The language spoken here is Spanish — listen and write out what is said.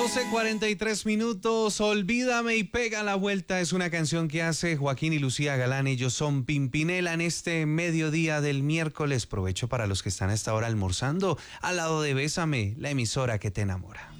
12:43, Olvídame y pega la vuelta. Es una canción que hace Joaquín y Lucía Galán. Ellos son Pimpinela en este mediodía del miércoles. Provecho para los que están a esta hora almorzando al lado de Bésame, la emisora que te enamora.